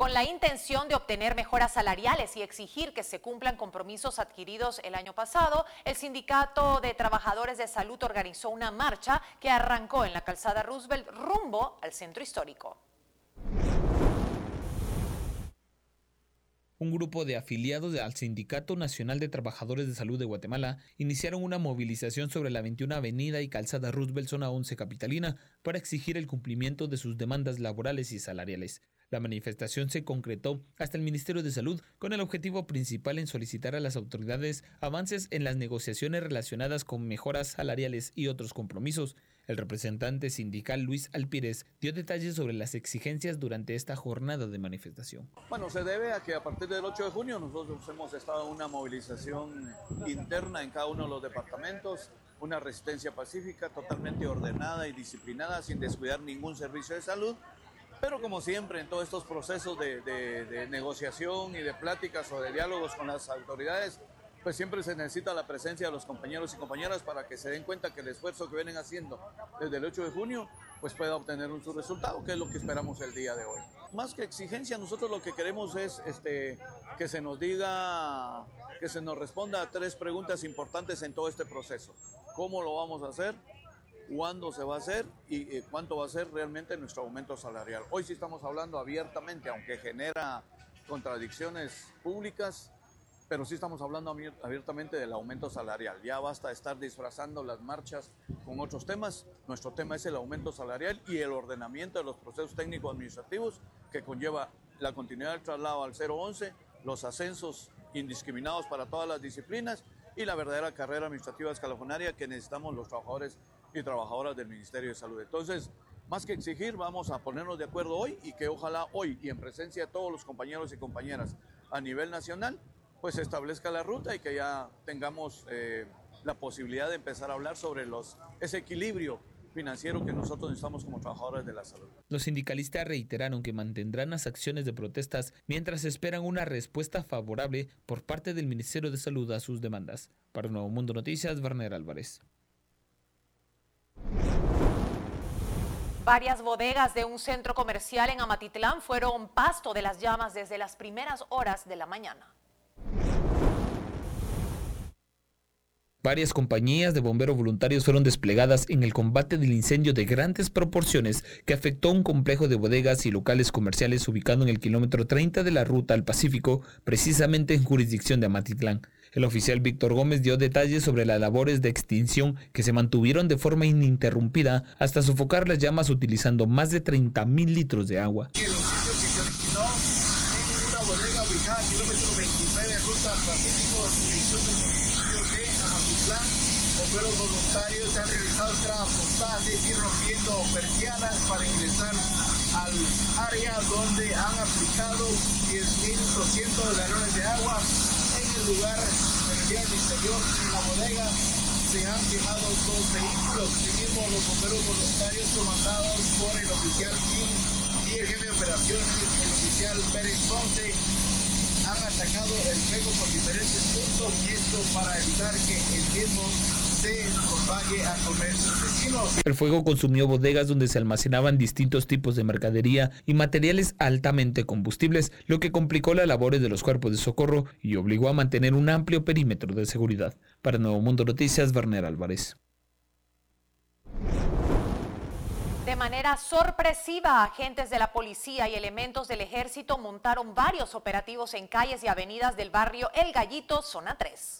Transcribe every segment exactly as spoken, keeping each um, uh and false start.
Con la intención de obtener mejoras salariales y exigir que se cumplan compromisos adquiridos el año pasado, el Sindicato de Trabajadores de Salud organizó una marcha que arrancó en la calzada Roosevelt rumbo al centro histórico. Un grupo de afiliados al Sindicato Nacional de Trabajadores de Salud de Guatemala iniciaron una movilización sobre la veintiuna Avenida y Calzada Roosevelt, zona once capitalina, para exigir el cumplimiento de sus demandas laborales y salariales. La manifestación se concretó hasta el Ministerio de Salud con el objetivo principal en solicitar a las autoridades avances en las negociaciones relacionadas con mejoras salariales y otros compromisos. El representante sindical Luis Alpírez dio detalles sobre las exigencias durante esta jornada de manifestación. Bueno, se debe a que a partir del ocho de junio nosotros hemos estado en una movilización interna en cada uno de los departamentos, una resistencia pacífica totalmente ordenada y disciplinada sin descuidar ningún servicio de salud. Pero como siempre en todos estos procesos de, de, de negociación y de pláticas o de diálogos con las autoridades, pues siempre se necesita la presencia de los compañeros y compañeras para que se den cuenta que el esfuerzo que vienen haciendo desde el ocho de junio pues pueda obtener un su resultado, que es lo que esperamos el día de hoy. Más que exigencia, nosotros lo que queremos es este, que se nos diga, que se nos responda a tres preguntas importantes en todo este proceso. ¿Cómo lo vamos a hacer? ¿Cuándo se va a hacer? ¿Y cuánto va a ser realmente nuestro aumento salarial? Hoy sí estamos hablando abiertamente, aunque genera contradicciones públicas, pero sí estamos hablando abiertamente del aumento salarial. Ya basta de estar disfrazando las marchas con otros temas. Nuestro tema es el aumento salarial y el ordenamiento de los procesos técnicos administrativos que conlleva la continuidad del traslado al cero once, los ascensos indiscriminados para todas las disciplinas y la verdadera carrera administrativa escalonaria que necesitamos los trabajadores y trabajadoras del Ministerio de Salud. Entonces, más que exigir, vamos a ponernos de acuerdo hoy y que ojalá hoy y en presencia de todos los compañeros y compañeras a nivel nacional, pues se establezca la ruta y que ya tengamos eh, la posibilidad de empezar a hablar sobre los, ese equilibrio financiero que nosotros necesitamos como trabajadores de la salud. Los sindicalistas reiteraron que mantendrán las acciones de protestas mientras esperan una respuesta favorable por parte del Ministerio de Salud a sus demandas. Para Nuevo Mundo Noticias, Werner Álvarez. Varias bodegas de un centro comercial en Amatitlán fueron pasto de las llamas desde las primeras horas de la mañana. Varias compañías de bomberos voluntarios fueron desplegadas en el combate del incendio de grandes proporciones que afectó un complejo de bodegas y locales comerciales ubicado en el kilómetro treinta de la ruta al Pacífico, precisamente en jurisdicción de Amatitlán. El oficial Víctor Gómez dio detalles sobre las labores de extinción que se mantuvieron de forma ininterrumpida hasta sofocar las llamas utilizando más de treinta mil litros de agua. El incendio que se originó en una bodega ubicada en kilómetro veintinueve, ruta al Pacífico, dirección del municipio de Amatitlán. Bomberos voluntarios han realizado entradas frontales y rompiendo persianas para ingresar al área donde han aplicado diez mil doscientos galones de agua. En el lugar del interior de la bodega se han quemado dos vehículos. Asimismo, los bomberos voluntarios comandados por el oficial Kim y el jefe de operaciones, el oficial Pérez Ponce, han atacado el fuego por diferentes puntos y esto para evitar que el mismo se propague a comercios vecinos. El fuego consumió bodegas donde se almacenaban distintos tipos de mercadería y materiales altamente combustibles, lo que complicó las labores de los cuerpos de socorro y obligó a mantener un amplio perímetro de seguridad. Para Nuevo Mundo Noticias, Werner Álvarez. De manera sorpresiva, agentes de la policía y elementos del ejército montaron varios operativos en calles y avenidas del barrio El Gallito, zona tres.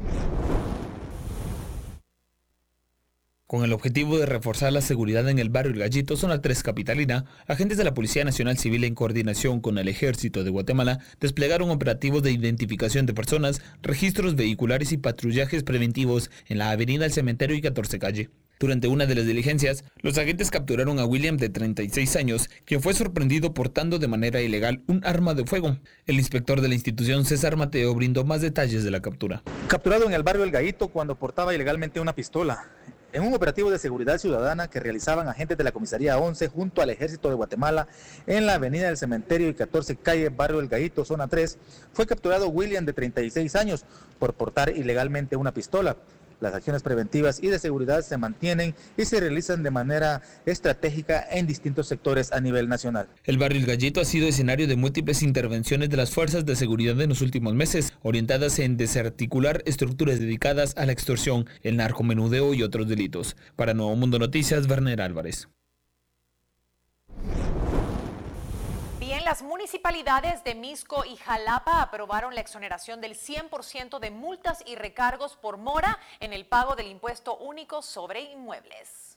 Con el objetivo de reforzar la seguridad en el barrio El Gallito, zona tres capitalina, agentes de la Policía Nacional Civil en coordinación con el Ejército de Guatemala desplegaron operativos de identificación de personas, registros vehiculares y patrullajes preventivos en la avenida El Cementerio y catorce calle. Durante una de las diligencias, los agentes capturaron a William de treinta y seis años, quien fue sorprendido portando de manera ilegal un arma de fuego. El inspector de la institución, César Mateo, brindó más detalles de la captura. Capturado en el barrio El Gallito cuando portaba ilegalmente una pistola. En un operativo de seguridad ciudadana que realizaban agentes de la Comisaría once junto al Ejército de Guatemala en la avenida del Cementerio y catorce calle, barrio El Gallito, zona tres, fue capturado William de treinta y seis años por portar ilegalmente una pistola. Las acciones preventivas y de seguridad se mantienen y se realizan de manera estratégica en distintos sectores a nivel nacional. El barrio El Gallito ha sido escenario de múltiples intervenciones de las fuerzas de seguridad en los últimos meses, orientadas en desarticular estructuras dedicadas a la extorsión, el narcomenudeo y otros delitos. Para Nuevo Mundo Noticias, Werner Álvarez. Bien, las municipalidades de Misco y Jalapa aprobaron la exoneración del cien por ciento de multas y recargos por mora en el pago del impuesto único sobre inmuebles.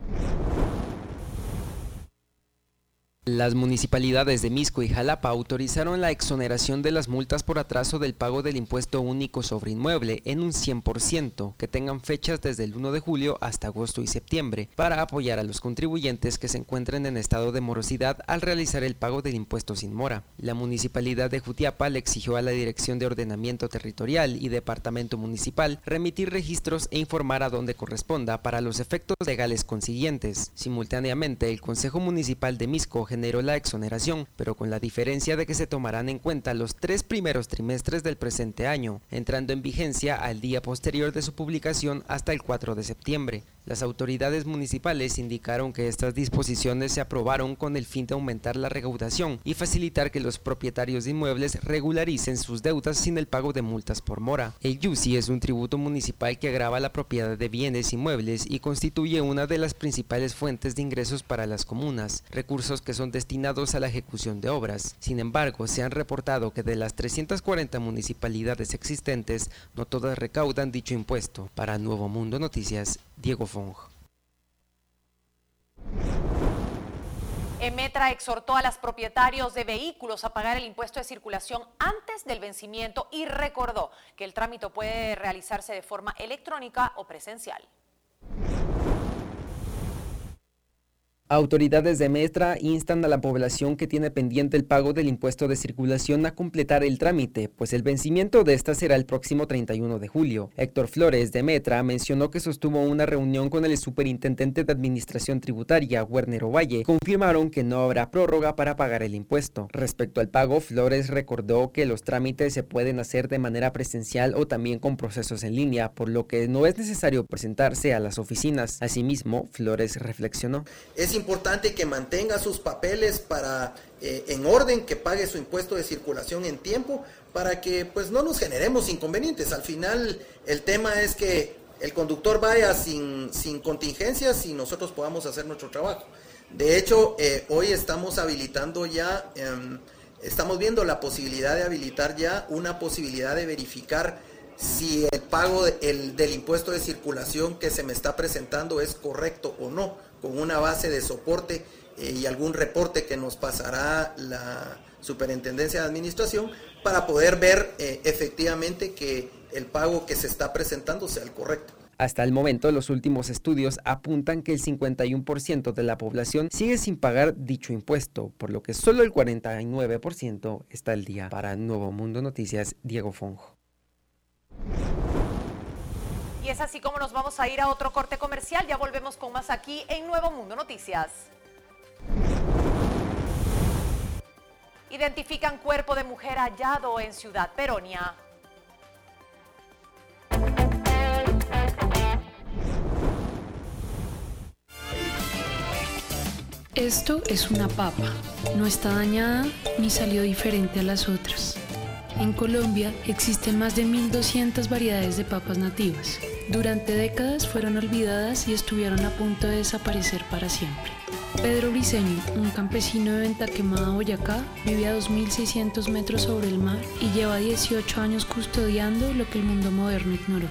Las municipalidades de Misco y Jalapa autorizaron la exoneración de las multas por atraso del pago del impuesto único sobre inmueble en un cien por ciento, que tengan fechas desde el primero de julio hasta agosto y septiembre, para apoyar a los contribuyentes que se encuentren en estado de morosidad al realizar el pago del impuesto sin mora. La municipalidad de Jutiapa le exigió a la Dirección de Ordenamiento Territorial y Departamento Municipal remitir registros e informar a donde corresponda para los efectos legales consiguientes. Simultáneamente, el Consejo Municipal de Misco generó la exoneración, pero con la diferencia de que se tomarán en cuenta los tres primeros trimestres del presente año, entrando en vigencia al día posterior de su publicación hasta el cuatro de septiembre. Las autoridades municipales indicaron que estas disposiciones se aprobaron con el fin de aumentar la recaudación y facilitar que los propietarios de inmuebles regularicen sus deudas sin el pago de multas por mora. El YUSI es un tributo municipal que agrava la propiedad de bienes inmuebles y constituye una de las principales fuentes de ingresos para las comunas, recursos que son destinados a la ejecución de obras. Sin embargo, se han reportado que de las trescientas cuarenta municipalidades existentes, no todas recaudan dicho impuesto. Para Nuevo Mundo Noticias, Diego Fong. Emetra exhortó a los propietarios de vehículos a pagar el impuesto de circulación antes del vencimiento y recordó que el trámite puede realizarse de forma electrónica o presencial. Autoridades de Emetra instan a la población que tiene pendiente el pago del impuesto de circulación a completar el trámite, pues el vencimiento de esta será el próximo treinta y uno de julio. Héctor Flores de Emetra mencionó que sostuvo una reunión con el superintendente de Administración Tributaria, Werner Ovalle. Confirmaron que no habrá prórroga para pagar el impuesto. Respecto al pago, Flores recordó que los trámites se pueden hacer de manera presencial o también con procesos en línea, por lo que no es necesario presentarse a las oficinas. Asimismo, Flores reflexionó. Es importante que mantenga sus papeles para eh, en orden, que pague su impuesto de circulación en tiempo, para que pues no nos generemos inconvenientes. Al final el tema es que el conductor vaya sin, sin contingencias y nosotros podamos hacer nuestro trabajo. De hecho, eh, hoy estamos habilitando ya, eh, estamos viendo la posibilidad de habilitar ya una posibilidad de verificar si el pago de, el, del impuesto de circulación que se me está presentando es correcto o no, con una base de soporte eh, y algún reporte que nos pasará la Superintendencia de Administración para poder ver eh, efectivamente que el pago que se está presentando sea el correcto. Hasta el momento, los últimos estudios apuntan que el cincuenta y uno por ciento de la población sigue sin pagar dicho impuesto, por lo que solo el cuarenta y nueve por ciento está al día. Para Nuevo Mundo Noticias, Diego Fong. Y es así como nos vamos a ir a otro corte comercial. Ya volvemos con más aquí en Nuevo Mundo Noticias. Identifican cuerpo de mujer hallado en Ciudad Peronia. Esto es una papa. No está dañada ni salió diferente a las otras. En Colombia existen más de mil doscientas variedades de papas nativas. Durante décadas fueron olvidadas y estuvieron a punto de desaparecer para siempre. Pedro Briceño, un campesino de Venta Quemada, Boyacá, vive a dos mil seiscientos metros sobre el mar y lleva dieciocho años custodiando lo que el mundo moderno ignoró.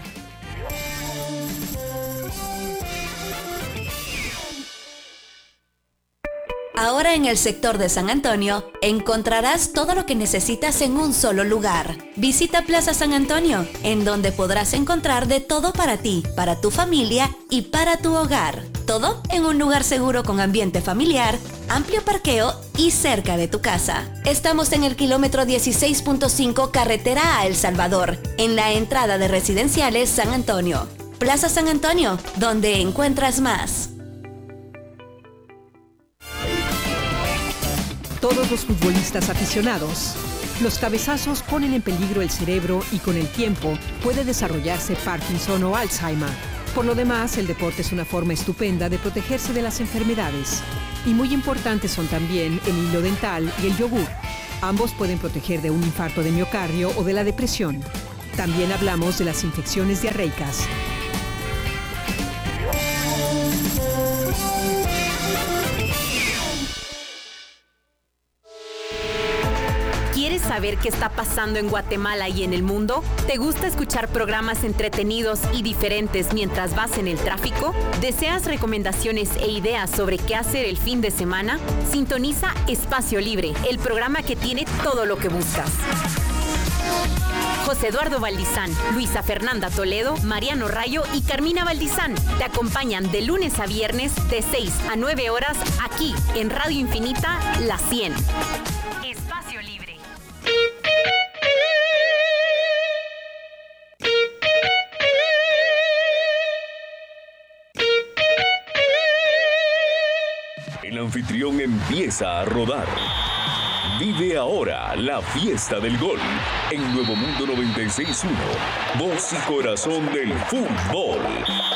Ahora en el sector de San Antonio encontrarás todo lo que necesitas en un solo lugar. Visita Plaza San Antonio, en donde podrás encontrar de todo para ti, para tu familia y para tu hogar. Todo en un lugar seguro con ambiente familiar, amplio parqueo y cerca de tu casa. Estamos en el kilómetro dieciséis punto cinco carretera a El Salvador, en la entrada de Residenciales San Antonio. Plaza San Antonio, donde encuentras más. Todos los futbolistas aficionados Los cabezazos ponen en peligro el cerebro y con el tiempo puede desarrollarse Parkinson o Alzheimer. Por lo demás, el deporte es una forma estupenda de protegerse de las enfermedades. Y muy importantes son también el hilo dental y el yogur. Ambos pueden proteger de un infarto de miocardio o de la depresión. También hablamos de las infecciones diarreicas. ¿Quieres saber qué está pasando en Guatemala y en el mundo? ¿Te gusta escuchar programas entretenidos y diferentes mientras vas en el tráfico? ¿Deseas recomendaciones e ideas sobre qué hacer el fin de semana? Sintoniza Espacio Libre, el programa que tiene todo lo que buscas. José Eduardo Valdizán, Luisa Fernanda Toledo, Mariano Rayo y Carmina Valdizán te acompañan de lunes a viernes de seis a nueve horas aquí en Radio Infinita La cien. Espacio Libre. El anfitrión empieza a rodar. Vive ahora la fiesta del gol en Nuevo Mundo noventa y seis punto uno, voz y corazón del fútbol.